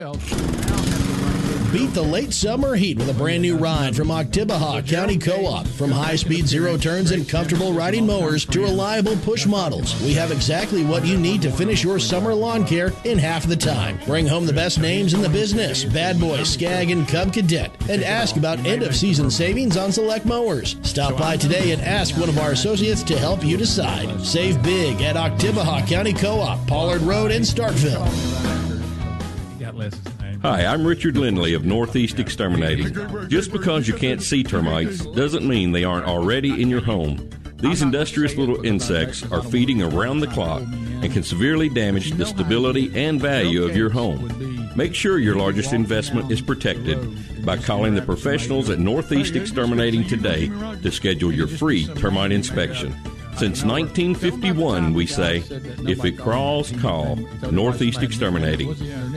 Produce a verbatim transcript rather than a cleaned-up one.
Beat the late summer heat with a brand new ride from Oktibbeha County Co-op. From high-speed zero turns and comfortable riding mowers to reliable push models, we have exactly what you need to finish your summer lawn care in half the time. Bring home the best names in the business, Bad Boy, Skag, and Cub Cadet, and ask about end-of-season savings on select mowers. Stop by today and ask one of our associates to help you decide. Save big at Oktibbeha County Co-op, Pollard Road in Starkville. Hi, I'm Richard Lindley of Northeast Exterminating. Just because you can't see termites doesn't mean they aren't already in your home. These industrious little insects are feeding around the clock and can severely damage the stability and value of your home. Make sure your largest investment is protected by calling the professionals at Northeast Exterminating today to schedule your free termite inspection. Since nineteen fifty-one, we say, if it crawls, call Northeast Exterminating.